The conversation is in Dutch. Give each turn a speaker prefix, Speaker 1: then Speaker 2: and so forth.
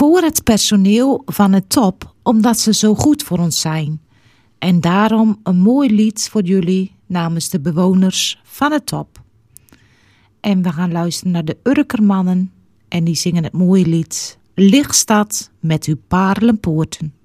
Speaker 1: voor het personeel van het Top, omdat ze zo goed voor ons zijn. En daarom een mooi lied voor jullie namens de bewoners van het Top. En we gaan luisteren naar de Urkermannen en die zingen het mooie lied Lichtstad met uw paarlenpoorten.